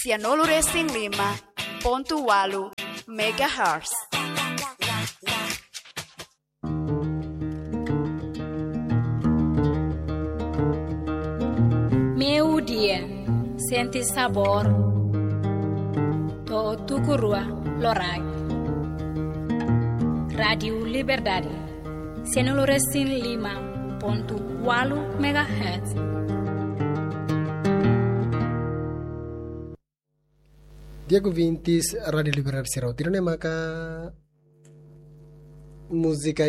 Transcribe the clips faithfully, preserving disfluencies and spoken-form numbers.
Cianolo Racing lima ponto walu megahertz. Meu dia sente sabor to tukurua lorai. Radio Liberdade Cianolo Racing lima ponto walu megahertz. Diego Vintis Radio Liberar Sirau tirane maka música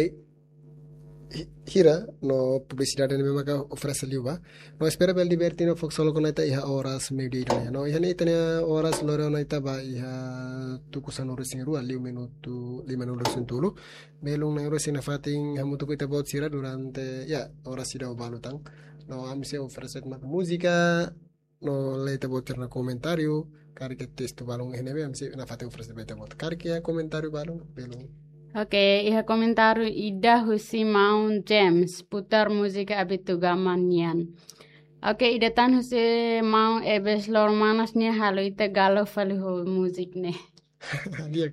hira no publicidade ne maka oferece liuba no espera bel diverti no fox solo con ita iha horas medio ida no iha ne tania horas loro no ita ba iha tuku sanoro sinru ali minuto lima minuto sentulu belung na euro sina fating hamu tuku ita bot sira durante ya horas ida balutang no amise oferece maka música no leita botar na comentario kari ke texto balong henebe amsi na fate oferece beta bot kari ke comentario balong belong. Oke, iha komentaru Ida Husi Mount James putar musika abitugamanian. Oke, Ida tan Husi Mount ebes lor manasnya halo ita galo fali ho musik ne. Dia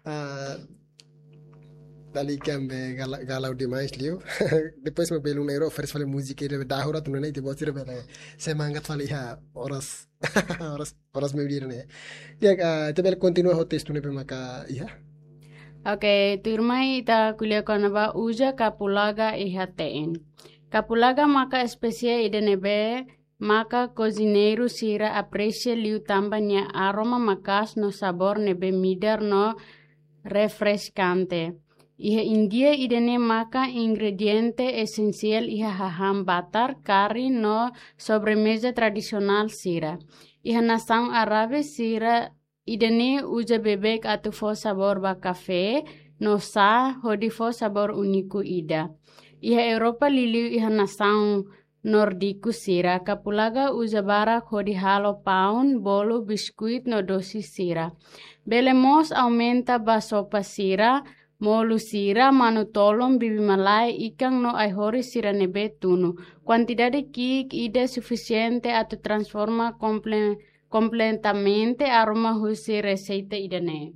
dali kambe galau demais liu. Depois me belum euro oferece fali musika ida dahura tunane ite botir bela semangat fali ha oras oras oras me dirne. Dia te bel continua ho texto ne maka iha. Oke, turmai ita kuliah konaba uja kapulaga ihatein. Kapulaga maka espesie ida nebe maka cozinheiro sira aprecia liu tambanya aroma makas no sabor nebe midar no refrescante. Iha India ida ne maka ingrediente esencial iha haham batar kari no sobremesa tradisional sira. Iha nasang arabe sira idane uja bebek atau fo sabor ba kafe no sa hodi fo sabor uniku ida. Iha Eropa liliu iha nasang nordiku sira kapulaga uja barak hodi halo paun bolo biskuit no dosis sira. Belemos aumenta ba sopa sira molu sira manu tolong bibi malai ikang no ai hori sira nebe tunu. Quantidade kik ida suficiente atau transforma komple completamente aroma husi receita idane.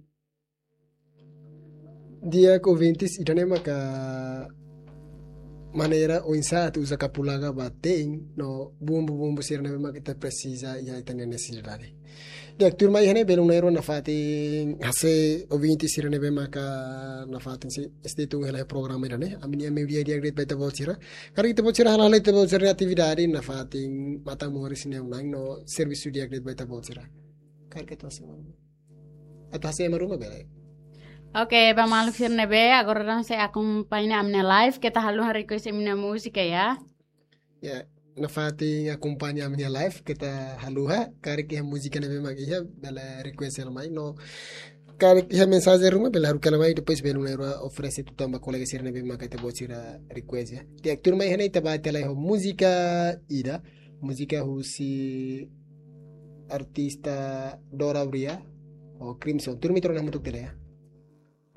Dia conventis idane maka maneira o insato usa capulaga bateng no bumbu bumbu sirne maka kita precisa ya itane necessidade. Dia turma ihane belum nairo na fatin hase ovinti sirne be maka na fatin si este tu hela programa idane amini ame dia dia great beta bolsira kari kita bolsira hala hala kita bolsira atividade na fatin mata mori sine unang no serviço dia great beta bolsira kari kita semua atau hase maruma bele. Oke, Bang Maluk Sirnebe, agora dan saya acompanha amne live, kita halu hari ko sa mina musika ya. Ya, na fating acompanha amne live, kita haluha, kari ki musika nebe magiha, bela request mai no. Kari ki mensagem ruma bela haru kala mai depois bela una oferece tu tamba colega Sirnebe maga te botira request ya. Di aktur mai hene taba tela ho musika ida, musika husi artista Dora Bria o Crimson. Tur mitro na mutuk tela ya.